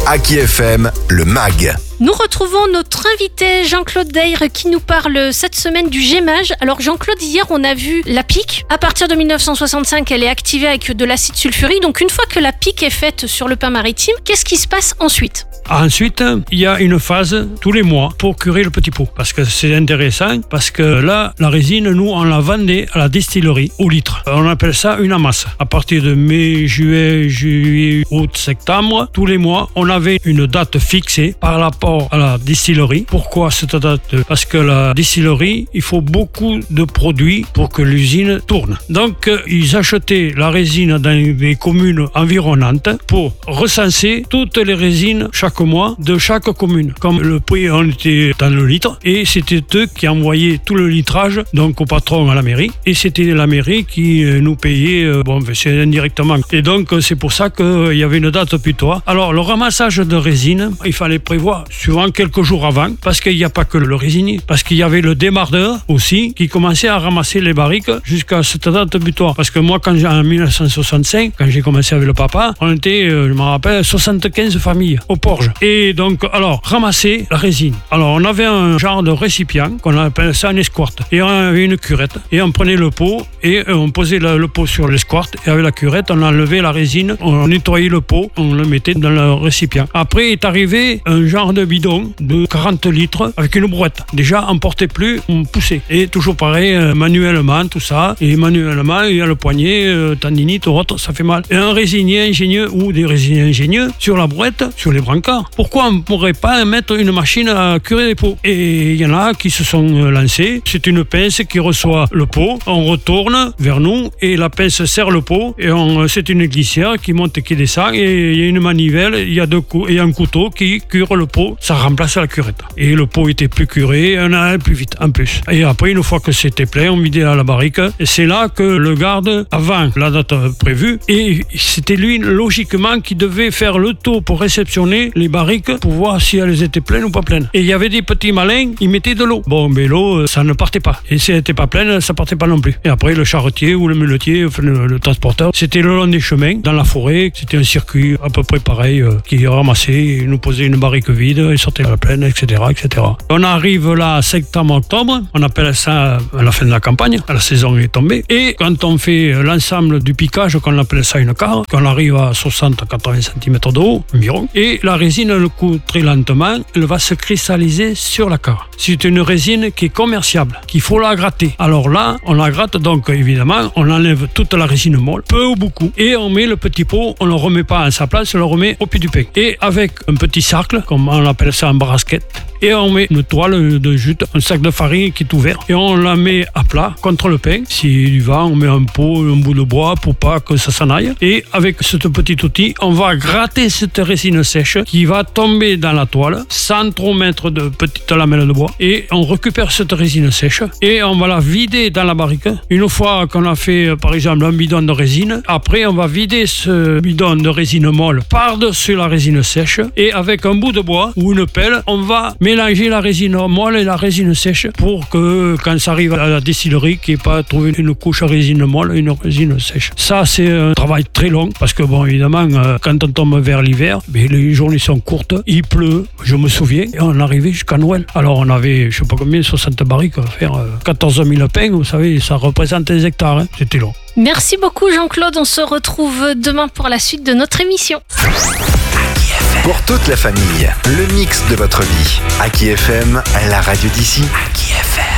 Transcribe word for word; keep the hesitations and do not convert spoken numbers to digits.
Aki F M, le M A G. Nous retrouvons notre invité Jean-Claude Deyre qui nous parle cette semaine du gémage. Alors Jean-Claude, hier on a vu la pique. À partir de dix-neuf cent soixante-cinq, elle est activée avec de l'acide sulfurique. Donc une fois que la pique est faite sur le pain maritime, qu'est-ce qui se passe ensuite ? Ensuite, il y a une phase tous les mois pour curer le petit pot. Parce que c'est intéressant, parce que là, la résine, nous, on la vendait à la distillerie au litre. On appelle ça une amasse. À partir de mai, juillet, juillet, août, septembre, tous les mois, on avait une date fixée par rapport à la distillerie. Pourquoi cette date ? Parce que la distillerie, il faut beaucoup de produits pour que l'usine tourne. Donc, ils achetaient la résine dans les communes environnantes pour recenser toutes les résines chaque mois de chaque commune. Comme le prix, on était dans le litre et c'était eux qui envoyaient tout le litrage donc au patron à la mairie et c'était la mairie qui nous payait, euh, bon, c'est indirectement. Et donc, c'est pour ça qu'il y avait une date butoir. Alors, le ramassage de résine, il fallait prévoir souvent quelques jours avant parce qu'il n'y a pas que le résinier, parce qu'il y avait le démardeur aussi qui commençait à ramasser les barriques jusqu'à cette date butoir. Parce que moi, quand j'ai, en dix-neuf cent soixante-cinq, quand j'ai commencé avec le papa, on était, euh, je me rappelle, soixante-quinze familles au port. Et donc, alors, ramasser la résine. Alors, on avait un genre de récipient qu'on appelle ça un esquarte. Et on avait une curette. Et on prenait le pot et on posait le, le pot sur l'esquarte. Et avec la curette, on enlevait la résine, on nettoyait le pot, on le mettait dans le récipient. Après est arrivé un genre de bidon de quarante litres avec une brouette. Déjà, on ne portait plus, on poussait. Et toujours pareil, euh, manuellement, tout ça. Et manuellement, il y a le poignet, euh, tendinite ou autre, ça fait mal. Et un résinier ingénieux ou des résiniers ingénieux sur la brouette, sur les brancards. Pourquoi on ne pourrait pas mettre une machine à curer les pots ? Et il y en a qui se sont lancés. C'est une pince qui reçoit le pot, on retourne vers nous et la pince serre le pot et on, c'est une glissière qui monte et qui descend et il y a une manivelle, il y a deux coups et un couteau qui cure le pot. Ça remplace la curette. Et le pot était plus curé, on allait plus vite en plus. Et après, une fois que c'était plein, on vidait à la barrique. Et c'est là que le garde, avant la date prévue, et c'était lui logiquement qui devait faire le tour pour réceptionner les barriques pour voir si elles étaient pleines ou pas pleines. Et il y avait des petits malins, ils mettaient de l'eau. Bon, mais l'eau, ça ne partait pas. Et si elle n'était pas pleine, ça partait pas non plus. Et après, le charretier ou le muletier, enfin, le, le transporteur, c'était le long des chemins, dans la forêt. C'était un circuit à peu près pareil, euh, qui ramassait, il nous posait une barrique vide, il sortait à la pleine, et cetera, et cetera. On arrive là, septembre-octobre, on appelle ça à la fin de la campagne, la saison est tombée. Et quand on fait l'ensemble du piquage, qu'on appelle ça une carre, qu'on arrive à soixante à quatre-vingts centimètres de haut environ, et la résine, elle coule très lentement, elle va se cristalliser sur la carre. C'est une résine qui est commerciable, qu'il faut la gratter. Alors là, on la gratte, donc évidemment, on enlève toute la résine molle, peu ou beaucoup, et on met le petit pot, on ne le remet pas à sa place, on le remet au pied du pain. Et avec un petit cercle, comme on appelle ça en brasquette, et on met une toile de jute, un sac de farine qui est ouvert, et on la met à plat contre le pain. S'il y va, on met un pot, un bout de bois pour pas que ça s'en aille. Et avec ce petit outil, on va gratter cette résine sèche qui va tomber dans la toile sans trop mettre de petites lamelles de bois. Et on récupère cette résine sèche et on va la vider dans la barrique. Une fois qu'on a fait, par exemple, un bidon de résine, après on va vider ce bidon de résine molle par-dessus la résine sèche et avec un bout de bois ou une pelle, on va mélanger la résine molle et la résine sèche pour que quand ça arrive à la distillerie, qu'il n'y ait pas trouvé une couche à résine molle et une résine sèche. Ça, c'est un travail très long parce que, bon, évidemment, quand on tombe vers l'hiver, mais les journées sont courtes, il pleut, je me souviens, et on arrivait jusqu'à Noël. Alors, on avait, je sais pas combien, soixante barriques à faire, quatorze mille pains, vous savez, ça représente des hectares, hein. C'était long. Merci beaucoup Jean-Claude, on se retrouve demain pour la suite de notre émission. Pour toute la famille, le mix de votre vie. Aki F M, la radio d'ici. Aki F M.